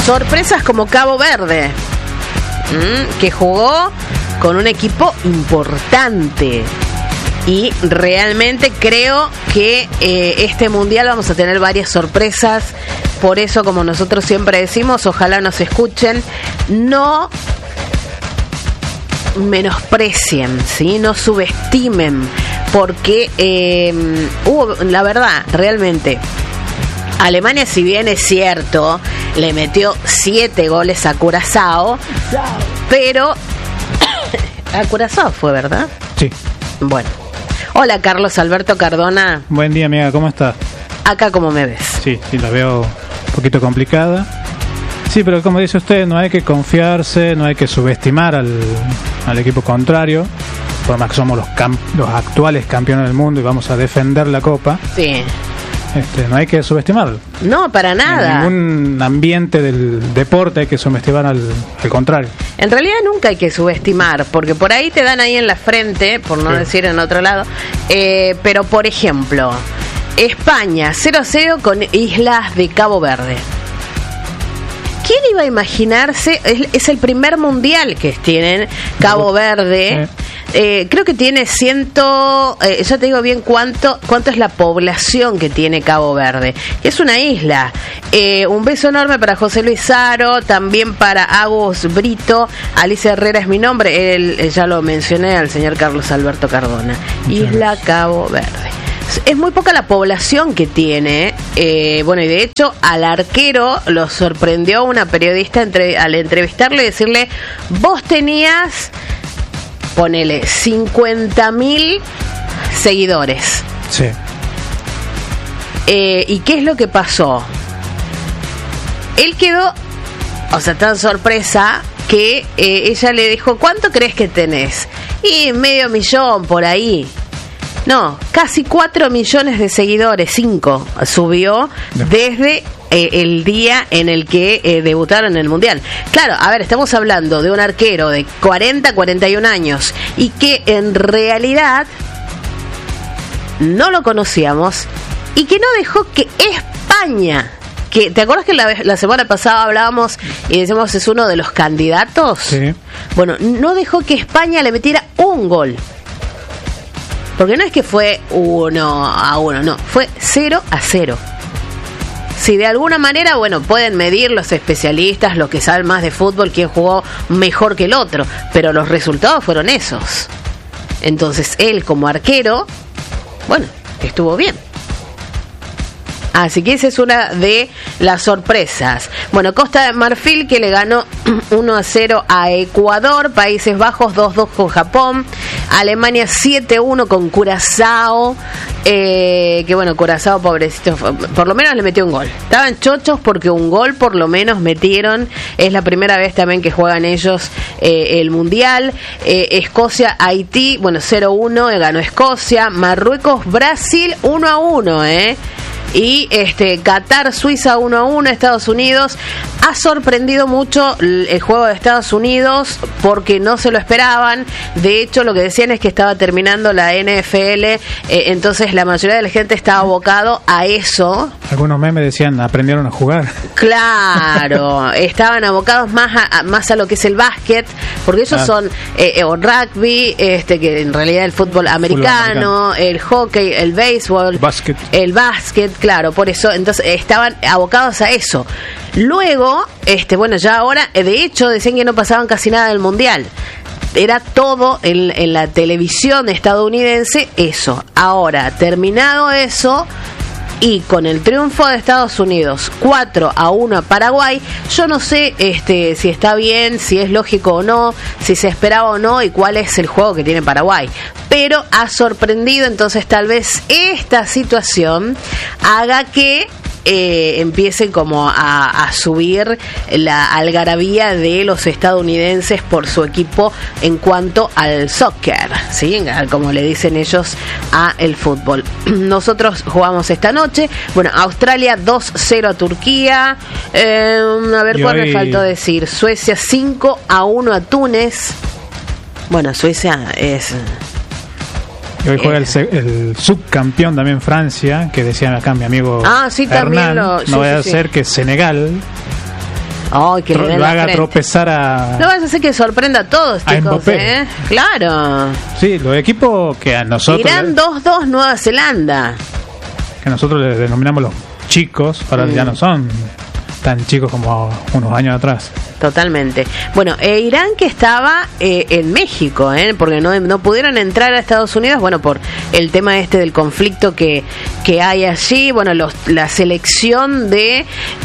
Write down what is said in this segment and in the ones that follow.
sorpresas como Cabo Verde, que jugó con un equipo importante. Y realmente creo que este mundial vamos a tener varias sorpresas. Por eso, como nosotros siempre decimos, ojalá nos escuchen, no menosprecien, ¿sí? No subestimen, porque la verdad, realmente, Alemania, si bien es cierto, le metió 7 goles a Curazao, pero a Curazao fue, ¿verdad? Sí. Bueno. Hola, Carlos Alberto Cardona. Buen día, amiga, ¿cómo estás? Acá, ¿cómo me ves? Sí, la veo un poquito complicada. Sí, pero como dice usted, no hay que confiarse, no hay que subestimar al equipo contrario, por más que somos los actuales campeones del mundo y vamos a defender la Copa. Sí. No hay que subestimarlo. No, para nada. En ningún ambiente del deporte hay que subestimar al contrario. En realidad nunca hay que subestimar, porque por ahí te dan ahí en la frente, por no decir en otro lado. Pero, por ejemplo, España 0-0 con Islas de Cabo Verde. ¿Quién iba a imaginarse? Es el primer mundial que tienen Cabo Verde. Creo que tiene ya te digo bien cuánto es la población que tiene Cabo Verde. Es una isla. Un beso enorme para José Luis Saro, también para Agus Brito. Alicia Herrera es mi nombre. Ya lo mencioné al señor Carlos Alberto Cardona. Isla Cabo Verde. Es muy poca la población que tiene. Bueno, y de hecho al arquero lo sorprendió una periodista al entrevistarle y decirle: vos tenías, ponele, 50.000 seguidores. Sí. ¿Y qué es lo que pasó? Él quedó, tan sorpresa que ella le dijo: ¿cuánto crees que tenés? Y 500.000 por ahí. No, casi 4 millones de seguidores, 5 subió desde el día en el que debutaron en el Mundial. Claro, a ver, estamos hablando de un arquero de 41 años y que en realidad no lo conocíamos y que no dejó que España, que ¿te acuerdas que la semana pasada hablábamos y decíamos es uno de los candidatos? Sí. Bueno, no dejó que España le metiera un gol. Porque no es que fue 1-1, no, fue 0-0. Si de alguna manera, bueno, pueden medir los especialistas, los que saben más de fútbol, quién jugó mejor que el otro, pero los resultados fueron esos. Entonces él como arquero, bueno, estuvo bien. Así que esa es una de las sorpresas. Bueno, Costa de Marfil, que le ganó 1-0 a Ecuador. Países Bajos 2-2 con Japón. Alemania 7-1 con Curazao. Que bueno, Curazao, pobrecito, por lo menos le metió un gol. Estaban chochos porque un gol por lo menos metieron. Es la primera vez también que juegan ellos el Mundial. Escocia, Haití, bueno, 0-1, ganó Escocia. Marruecos, Brasil 1-1, Y Qatar, Suiza 1-1. Estados Unidos ha sorprendido mucho el juego de Estados Unidos porque no se lo esperaban. De hecho, lo que decían es que estaba terminando la NFL, entonces la mayoría de la gente estaba abocado a eso. Algunos memes decían aprendieron a jugar. Claro, estaban abocados más a lo que es el básquet, porque ellos son o rugby, que en realidad el fútbol americano, el hockey, el béisbol, el básquet. Claro, por eso, entonces estaban abocados a eso. Luego, bueno, ya ahora, de hecho, decían que no pasaban casi nada del Mundial. Era todo en la televisión estadounidense eso. Ahora, terminado eso, y con el triunfo de Estados Unidos 4-1 a Paraguay, yo no sé si está bien, si es lógico o no, si se esperaba o no y cuál es el juego que tiene Paraguay, pero ha sorprendido. Entonces tal vez esta situación haga que empiecen como a subir la algarabía de los estadounidenses por su equipo en cuanto al soccer, ¿sí? Como le dicen ellos a el fútbol. Nosotros jugamos esta noche, bueno, Australia 2-0 a Turquía, a ver cuál me faltó decir, Suecia 5-1 a Túnez. Bueno, Suecia es... Y hoy juega el subcampeón también Francia, que decían acá mi amigo sí, Hernán, también no vaya a ser que Senegal Ay, que lo haga tropezar a... No vas a hacer que sorprenda a todos, chicos, ¿eh? Claro. Sí, los equipos que a nosotros... Irán 2-2 Nueva Zelanda. Que nosotros les denominamos los chicos, ahora ya no son tan chicos como unos años atrás. Totalmente. Bueno, Irán que estaba en México, porque no pudieron entrar a Estados Unidos, bueno, por el tema del conflicto que hay allí. Bueno, la selección de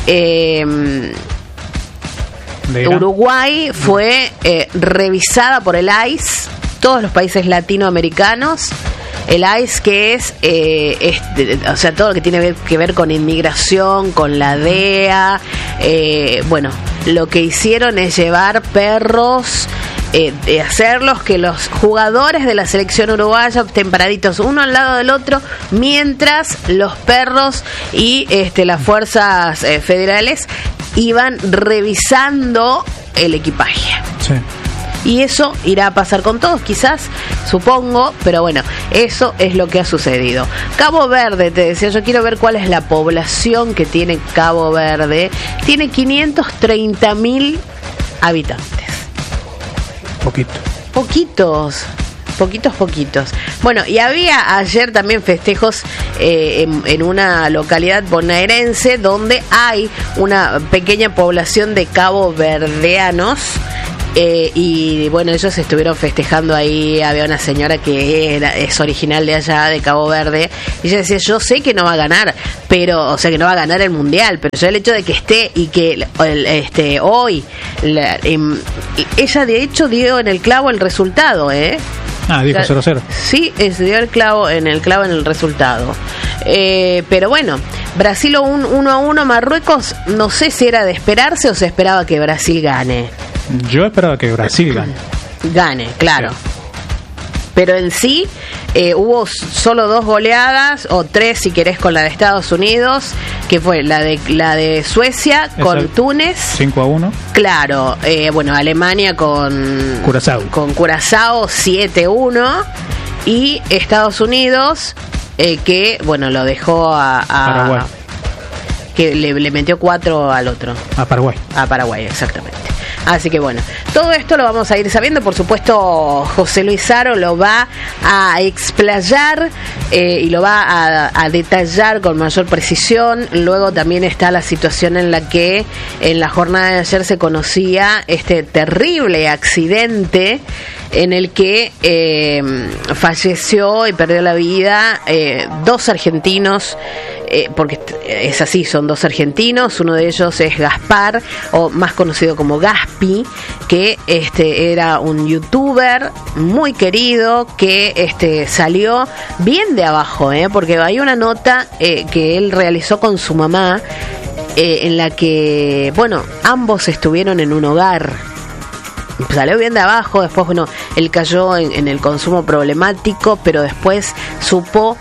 Uruguay fue revisada por el ICE, todos los países latinoamericanos. El ICE, que es o sea, todo lo que tiene que ver con inmigración, con la DEA. Bueno, lo que hicieron es llevar perros, hacerlos que los jugadores de la selección uruguaya estén paraditos uno al lado del otro, mientras los perros y las fuerzas federales iban revisando el equipaje. Sí. Y eso irá a pasar con todos, quizás, supongo, pero bueno, eso es lo que ha sucedido. Cabo Verde, te decía, yo quiero ver cuál es la población que tiene Cabo Verde. Tiene 530.000 habitantes. Poquitos. Bueno, y había ayer también festejos en una localidad bonaerense donde hay una pequeña población de caboverdeanos. Y bueno, ellos estuvieron festejando ahí. Había una señora que es original de allá, de Cabo Verde, y ella decía, yo sé que no va a ganar, pero, o sea, que no va a ganar el mundial, pero yo el hecho de que esté y que hoy ella de hecho dio en el clavo el resultado, dijo 0-0. Sí, dio el clavo en el resultado. Pero bueno, Brasil 1-1 Marruecos, no sé si era de esperarse o se esperaba que Brasil gane. Yo esperaba que Brasil gane, claro. Sí. Pero en sí hubo solo 2 goleadas, o 3 si querés con la de Estados Unidos, que fue la de Suecia con Túnez 5-1. Claro, bueno, Alemania con Curazao 7-1, y Estados Unidos que bueno, lo dejó a Paraguay, que le metió 4 al otro. A Paraguay, exactamente. Así que bueno, todo esto lo vamos a ir sabiendo. Por supuesto, José Luis Aro lo va a explayar y lo va a detallar con mayor precisión. Luego también está la situación en la que en la jornada de ayer se conocía este terrible accidente en el que falleció y perdió la vida 2 argentinos. Porque es así, son 2 argentinos. Uno de ellos es Gaspar, o más conocido como Gaspi, que era un youtuber muy querido, que salió bien de abajo, porque hay una nota que él realizó con su mamá, en la que, bueno, ambos estuvieron en un hogar. Salió bien de abajo. Después, bueno, él cayó en el consumo problemático, pero después supo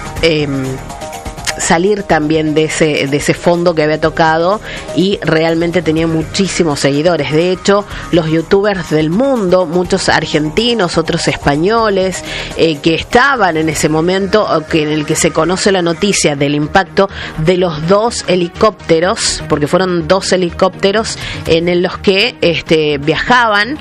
salir también de ese fondo que había tocado, y realmente tenía muchísimos seguidores. De hecho, los youtubers del mundo, muchos argentinos, otros españoles, que estaban en ese momento en el que se conoce la noticia del impacto de los 2 helicópteros, porque fueron 2 helicópteros en los que viajaban,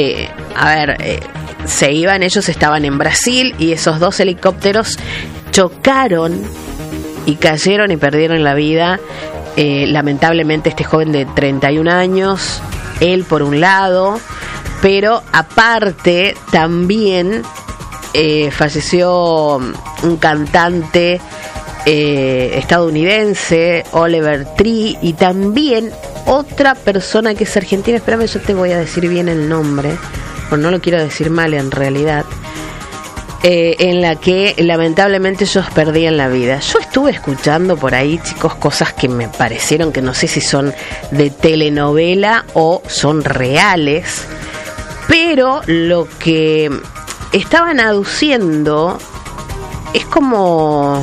se iban, ellos estaban en Brasil, y esos 2 helicópteros chocaron y cayeron y perdieron la vida. Lamentablemente este joven de 31 años, él por un lado, pero aparte también falleció un cantante estadounidense, Oliver Tree, y también otra persona que es argentina. Espérame, yo te voy a decir bien el nombre, porque no lo quiero decir mal en realidad. En la que lamentablemente ellos perdían la vida. Yo estuve escuchando por ahí, chicos, cosas que me parecieron que no sé si son de telenovela o son reales, pero lo que estaban aduciendo es como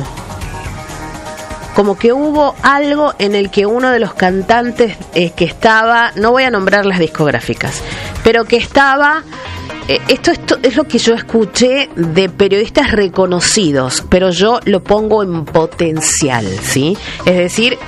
que hubo algo en el que uno de los cantantes que estaba, no voy a nombrar las discográficas, pero que estaba... Esto es lo que yo escuché de periodistas reconocidos, pero yo lo pongo en potencial, ¿sí? Es decir,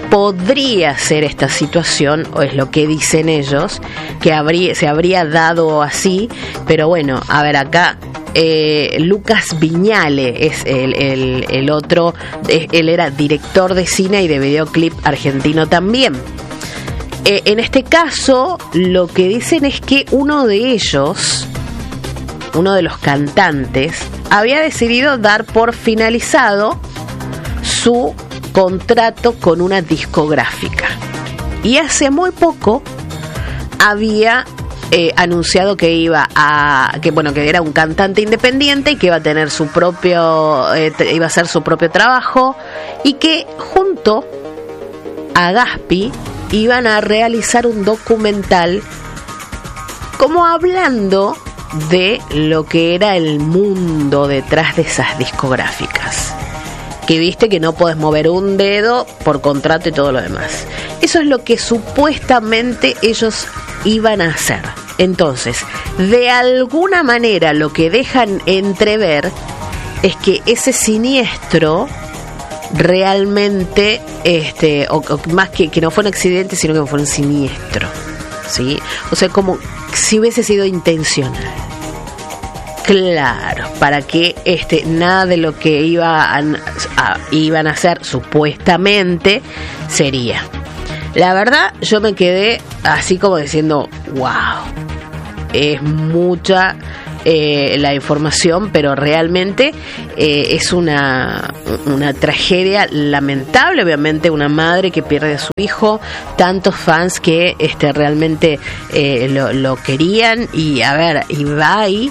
podría ser esta situación, o es lo que dicen ellos, que se habría dado así, pero bueno, a ver acá, Lucas Viñale es el otro, él era director de cine y de videoclip argentino también. En este caso, lo que dicen es que uno de ellos, uno de los cantantes, había decidido dar por finalizado su contrato con una discográfica y hace muy poco había anunciado que iba a que era un cantante independiente y que iba a tener su propio iba a hacer su propio trabajo y que junto a Gaspi iban a realizar un documental como hablando de lo que era el mundo detrás de esas discográficas. Que viste que no podés mover un dedo por contrato y todo lo demás. Eso es lo que supuestamente ellos iban a hacer. Entonces, de alguna manera lo que dejan entrever es que ese siniestro realmente, o más que no fue un accidente, sino que fue un siniestro, ¿sí? O sea, como si hubiese sido intencional. Claro, para que nada de lo que iban a hacer supuestamente sería. La verdad, yo me quedé así como diciendo, wow, es mucha la información, pero realmente es una tragedia lamentable. Obviamente una madre que pierde a su hijo, tantos fans que realmente lo querían, y a ver, Ibai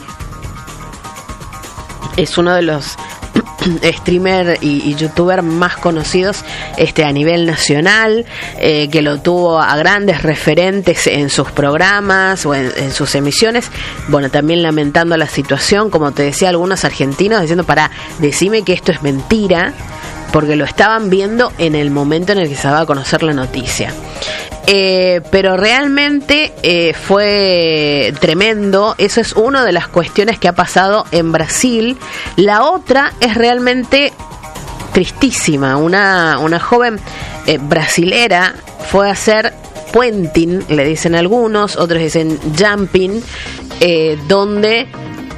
es uno de los streamer y youtuber más conocidos a nivel nacional, que lo tuvo a grandes referentes en sus programas o en sus emisiones. Bueno, también lamentando la situación, como te decía, algunos argentinos diciendo, decime que esto es mentira, porque lo estaban viendo en el momento en el que se daba a conocer la noticia. Pero realmente fue tremendo. Eso es una de las cuestiones que ha pasado en Brasil. La otra es realmente tristísima. Una joven brasilera fue a hacer puenting, le dicen algunos, otros dicen jumping, donde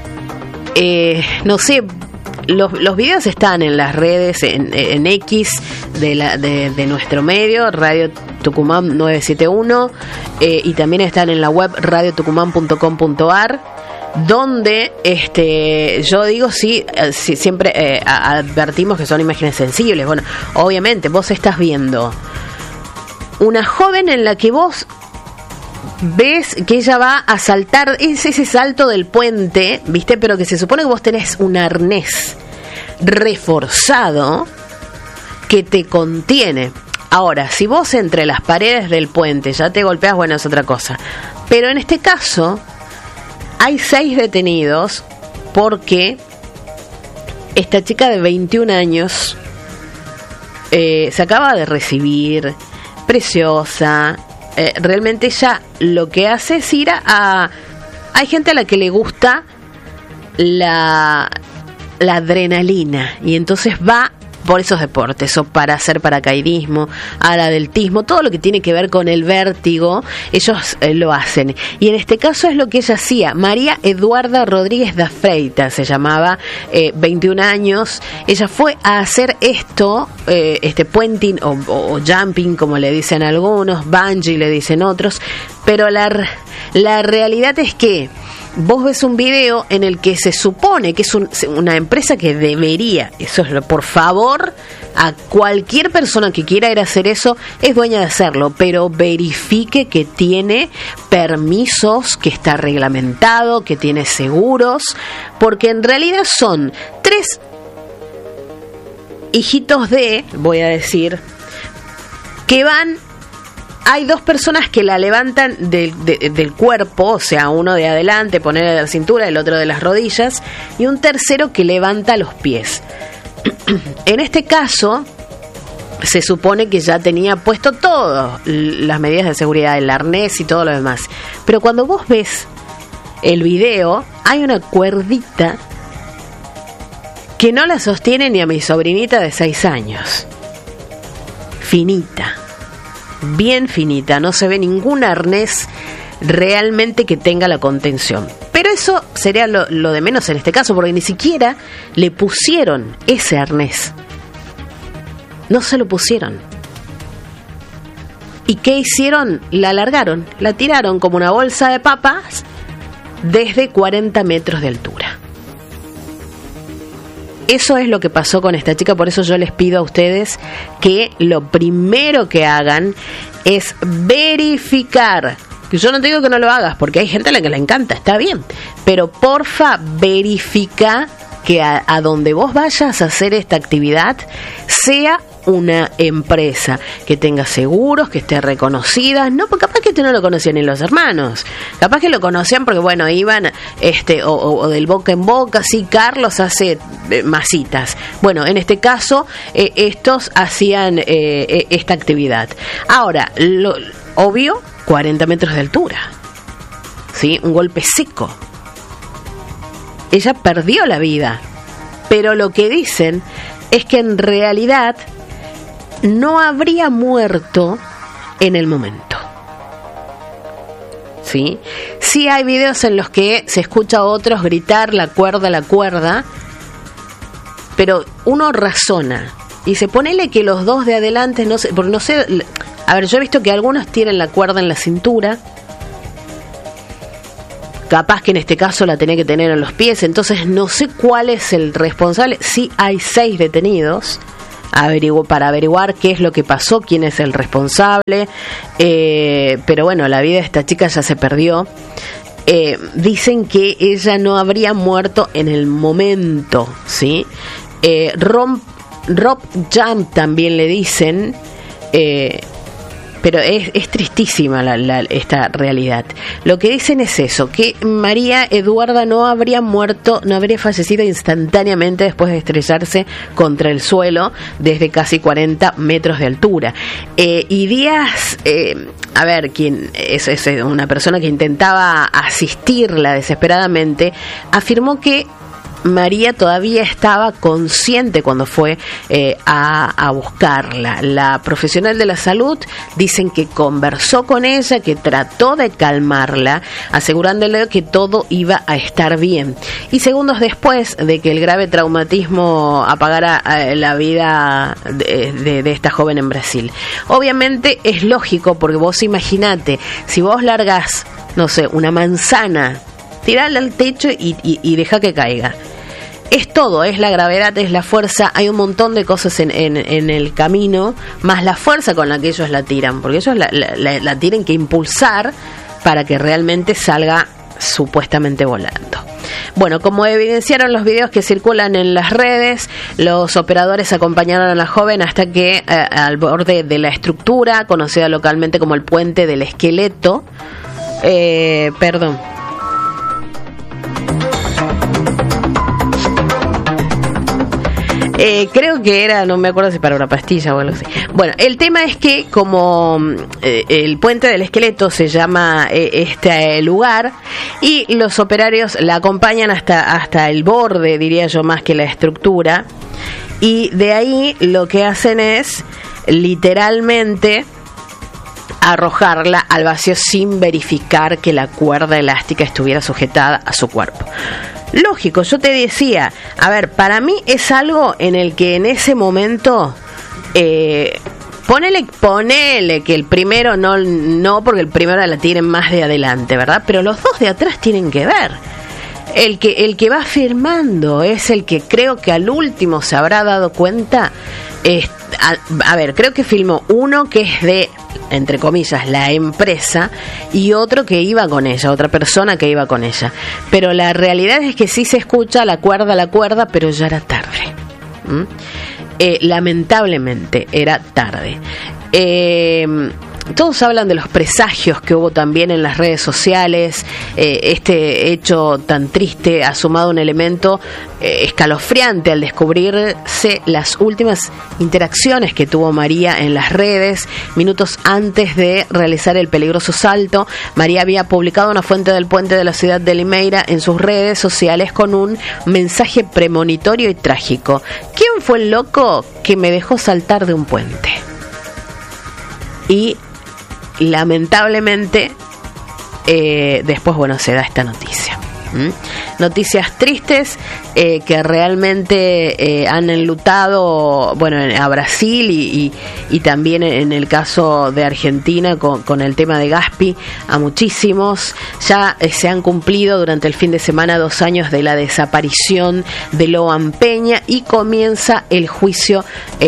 no sé, los videos están en las redes, en X de nuestro medio, Radio Tucumán 971, y también están en la web radiotucumán.com.ar, donde yo digo, sí, siempre advertimos que son imágenes sensibles. Bueno, obviamente vos estás viendo una joven en la que vos ves que ella va a saltar, es ese salto del puente, ¿viste? Pero que se supone que vos tenés un arnés reforzado que te contiene. Ahora, si vos entre las paredes del puente ya te golpeas, bueno, es otra cosa. Pero en este caso hay 6 detenidos porque esta chica de 21 años se acaba de recibir, preciosa. Realmente ella lo que hace es ir hay gente a la que le gusta la adrenalina, y entonces va por esos deportes, o para hacer paracaidismo, aradeltismo, todo lo que tiene que ver con el vértigo, ellos lo hacen. Y en este caso es lo que ella hacía. María Eduarda Rodríguez da Freitas se llamaba, 21 años. Ella fue a hacer esto, puenting o jumping, como le dicen algunos, bungee le dicen otros, pero la realidad es que vos ves un video en el que se supone que es una empresa que debería, por favor, a cualquier persona que quiera ir a hacer eso, es dueña de hacerlo, pero verifique que tiene permisos, que está reglamentado, que tiene seguros, porque en realidad son 3 hijitos voy a decir, que van. Hay 2 personas que la levantan del cuerpo, o sea, uno de adelante, ponerle de la cintura, el otro de las rodillas, y un tercero que levanta los pies. En este caso, se supone que ya tenía puesto todas las medidas de seguridad, el arnés y todo lo demás. Pero cuando vos ves el video, hay una cuerdita que no la sostiene ni a mi sobrinita de 6 años. Finita. bien finita, no se ve ningún arnés realmente que tenga la contención. Pero eso sería lo de menos en este caso, porque ni siquiera le pusieron ese arnés. No se lo pusieron. ¿Y qué hicieron? La alargaron, la tiraron como una bolsa de papas desde 40 metros de altura. Eso es lo que pasó con esta chica, por eso yo les pido a ustedes que lo primero que hagan es verificar. Yo no te digo que no lo hagas, porque hay gente a la que le encanta, está bien, pero porfa, verifica que a donde vos vayas a hacer esta actividad sea una empresa que tenga seguros, que esté reconocida. No, porque capaz que no lo conocían ni los hermanos, capaz que lo conocían porque bueno, iban o del boca en boca. Sí, Carlos hace masitas. Bueno, en este caso estos hacían esta actividad. Ahora, obvio, 40 metros de altura, ¿sí? Un golpe seco. Ella perdió la vida, pero lo que dicen es que en realidad no habría muerto en el momento. ¿Sí? Sí hay videos en los que se escucha a otros gritar la cuerda, pero uno razona y se ponele que los dos de adelante, no sé, porque no sé, a ver, yo he visto que algunos tienen la cuerda en la cintura, capaz que en este caso la tenía que tener en los pies, entonces no sé cuál es el responsable. Sí hay 6 detenidos para averiguar qué es lo que pasó, quién es el responsable, pero bueno, la vida de esta chica ya se perdió. Dicen que ella no habría muerto en el momento, ¿sí? Rob Jump también le dicen, pero es tristísima esta realidad. Lo que dicen es eso, que María Eduarda no habría fallecido instantáneamente después de estrellarse contra el suelo desde casi 40 metros de altura. Y Díaz, a ver, quien es una persona que intentaba asistirla desesperadamente, afirmó que María todavía estaba consciente cuando fue a buscarla. La profesional de la salud dicen que conversó con ella, que trató de calmarla, asegurándole que todo iba a estar bien. Y segundos después de que el grave traumatismo apagara la vida de esta joven en Brasil. Obviamente es lógico, porque vos imaginate, si vos largás, no sé, una manzana, tirarla al techo y deja que caiga. Es todo, es la gravedad, es la fuerza, hay un montón de cosas en el camino, más la fuerza con la que ellos la tiran, porque ellos la tienen que impulsar para que realmente salga supuestamente volando. Bueno, como evidenciaron los videos que circulan en las redes, los operadores acompañaron a la joven hasta que al borde de la estructura, conocida localmente como el puente del esqueleto, creo que era, no me acuerdo si para una pastilla o algo así. Bueno, el tema es que como el puente del esqueleto se llama este lugar, y los operarios la acompañan hasta el borde, diría yo, más que la estructura, y de ahí lo que hacen es literalmente arrojarla al vacío sin verificar que la cuerda elástica estuviera sujetada a su cuerpo. Lógico, yo te decía, a ver, para mí es algo en el que en ese momento ponele que el primero no, porque el primero la tienen más de adelante, ¿verdad? Pero los dos de atrás tienen que ver. El que va firmando es el que creo que al último se habrá dado cuenta. A ver, creo que filmó uno que es de, entre comillas, la empresa, y otro que iba con ella, otra persona que iba con ella. Pero la realidad es que sí se escucha la cuerda, pero ya era tarde. Lamentablemente era tarde. Todos hablan de los presagios que hubo también en las redes sociales. Este hecho tan triste ha sumado un elemento escalofriante al descubrirse las últimas interacciones que tuvo María en las redes. Minutos antes de realizar el peligroso salto, María había publicado una fuente del puente de la ciudad de Limeira en sus redes sociales con un mensaje premonitorio y trágico. ¿Quién fue el loco que me dejó saltar de un puente? Y lamentablemente después, bueno, se da esta noticia. Noticias tristes que realmente han enlutado, bueno, a Brasil y también en el caso de Argentina con el tema de Gaspi a muchísimos. Ya se han cumplido durante el fin de semana 2 años de la desaparición de Loan Peña y comienza el juicio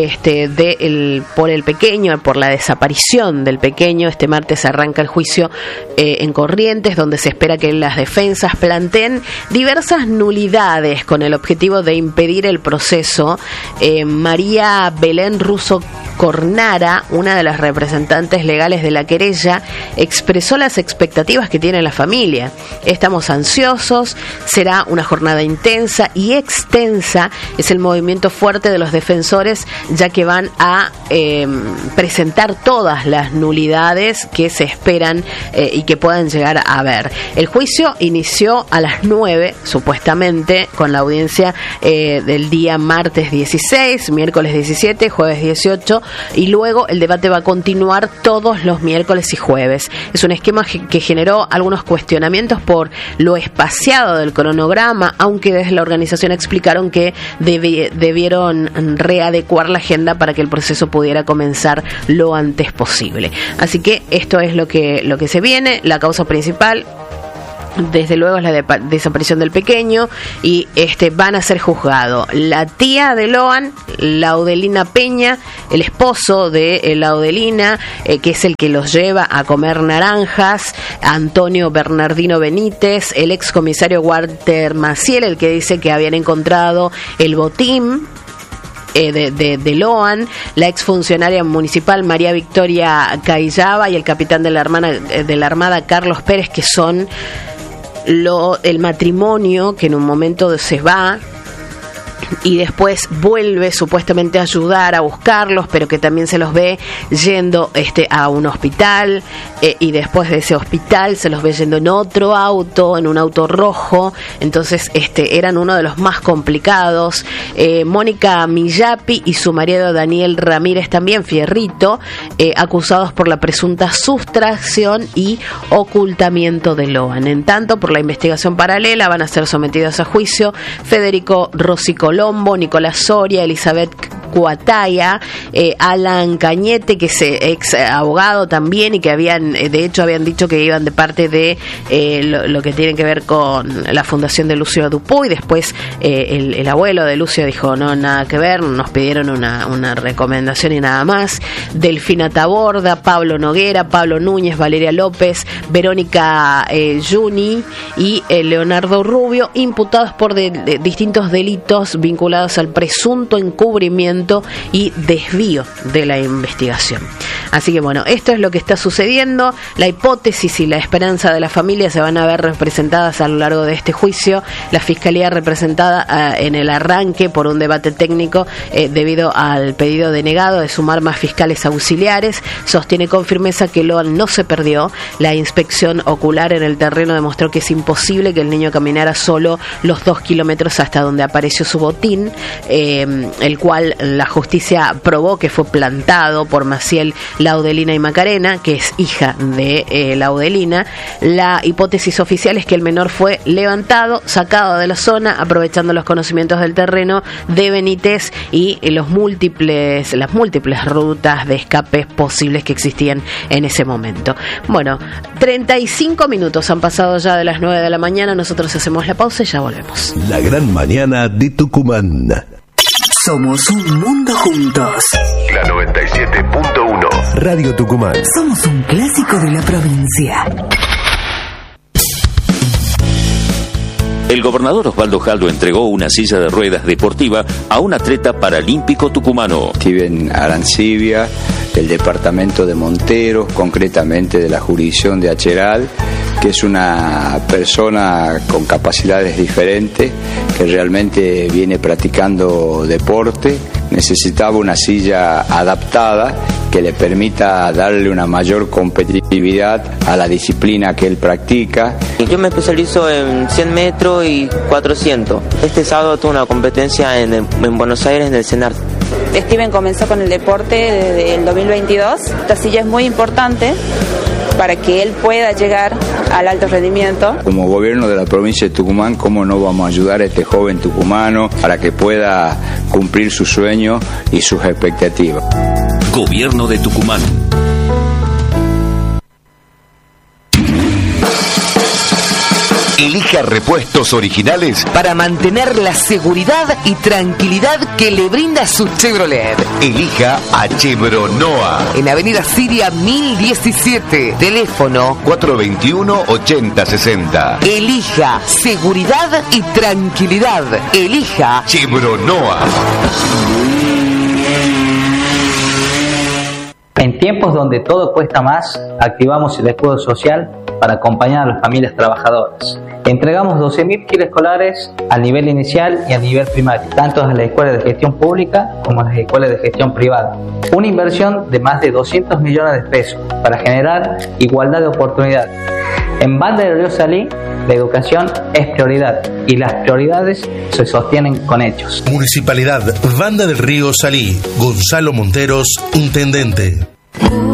por el pequeño, por la desaparición del pequeño. Este martes arranca el juicio en Corrientes, donde se espera que las defensas planteen diversas nulidades con el objetivo de impedir el proceso. María Belén Russo Cornara, una de las representantes legales de la querella, expresó las expectativas que tiene la familia. Estamos ansiosos, será una jornada intensa y extensa, es el movimiento fuerte de los defensores, ya que van a presentar todas las nulidades que se esperan y que puedan llegar a haber. El juicio inició a las 9, supuestamente, con la audiencia del día martes 16, miércoles 17, jueves 18, y luego el debate va a continuar todos los miércoles y jueves. Es un esquema que generó algunos cuestionamientos por lo espaciado del cronograma, aunque desde la organización explicaron que debieron readecuar la agenda para que el proceso pudiera comenzar lo antes posible. Así que esto es lo que se viene. La causa principal, desde luego, es la desaparición del pequeño y van a ser juzgados la tía de Loan, Laudelina Peña, el esposo de Laudelina, que es el que los lleva a comer naranjas, Antonio Bernardino Benítez, el excomisario Walter Maciel, el que dice que habían encontrado el botín de Loan, la exfuncionaria municipal María Victoria Cayaba y el capitán de la Armada Carlos Pérez, que son el matrimonio que en un momento se va y después vuelve supuestamente a ayudar a buscarlos, pero que también se los ve yendo a un hospital, y después de ese hospital se los ve yendo en otro auto, en un auto rojo. Entonces eran uno de los más complicados. Mónica Millapi y su marido Daniel Ramírez, también Fierrito, acusados por la presunta sustracción y ocultamiento de Loan. En tanto, por la investigación paralela van a ser sometidos a juicio Federico Rossi Colombo, Nicolás Soria, Elizabeth Cuataya, Alan Cañete, que es ex abogado también, y que habían dicho que iban de parte de lo que tiene que ver con la fundación de Lucio Dupuy. Después el abuelo de Lucio dijo no, nada que ver, nos pidieron una recomendación y nada más. Delfina Taborda, Pablo Noguera, Pablo Núñez, Valeria López, Verónica Juni y Leonardo Rubio, imputados por distintos delitos vinculados al presunto encubrimiento y desvío de la investigación. Así que bueno, esto es lo que está sucediendo. La hipótesis y la esperanza de la familia se van a ver representadas a lo largo de este juicio. La fiscalía, representada en el arranque por un debate técnico debido al pedido denegado de sumar más fiscales auxiliares, sostiene con firmeza que Loan no se perdió. La inspección ocular en el terreno demostró que es imposible que el niño caminara solo los 2 kilómetros hasta donde apareció su botín, el cual la justicia probó que fue plantado por Maciel, Laudelina y Macarena, que es hija de Laudelina. La hipótesis oficial es que el menor fue levantado, sacado de la zona, aprovechando los conocimientos del terreno de Benítez y las múltiples rutas de escape posibles que existían en ese momento. Bueno, 35 minutos han pasado ya de las 9 de la mañana. Nosotros hacemos la pausa y ya volvemos. La gran mañana de Tucumán. Somos un mundo juntos. La 97.1 Radio Tucumán. Somos un clásico de la provincia. El gobernador Osvaldo Jaldo entregó una silla de ruedas deportiva a un atleta paralímpico tucumano. Steven Arancibia, del departamento de Monteros, concretamente de la jurisdicción de Acheral, que es una persona con capacidades diferentes, que realmente viene practicando deporte. Necesitaba una silla adaptada que le permita darle una mayor competitividad a la disciplina que él practica. Yo me especializo en 100 metros y 400. Este sábado tuve una competencia en Buenos Aires, en el CENAR. Steven comenzó con el deporte desde el 2022. Esta silla es muy importante para que él pueda llegar al alto rendimiento. Como gobierno de la provincia de Tucumán, ¿cómo no vamos a ayudar a este joven tucumano para que pueda cumplir sus sueños y sus expectativas? Gobierno de Tucumán. Elija repuestos originales para mantener la seguridad y tranquilidad que le brinda su Chevrolet. Elija a Chevronoa. En Avenida Siria 1017, teléfono 421-8060. Elija seguridad y tranquilidad. Elija Chevronoa. En tiempos donde todo cuesta más, activamos el escudo social para acompañar a las familias trabajadoras. Entregamos 12.000 kits escolares al nivel inicial y a nivel primario, tanto en las escuelas de gestión pública como en las escuelas de gestión privada. Una inversión de más de 200 millones de pesos para generar igualdad de oportunidades. En Banda del Río Salí, la educación es prioridad y las prioridades se sostienen con hechos. Municipalidad Banda del Río Salí. Gonzalo Monteros, intendente.